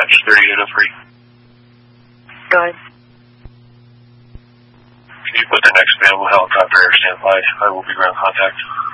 just 30 unit free. Go ahead. Can you put the next available helicopter air standby? I will be ground contact.